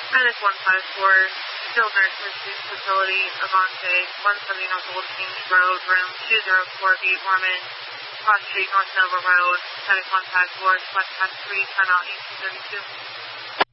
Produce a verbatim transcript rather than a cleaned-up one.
Medic one five four, skilled nurses use facility, Avante, one seventy North Old Kings Road, room two oh four B, Ormond, Cross Street, North Nova Road, medic one five four, select pass three, turn out east thirty-two.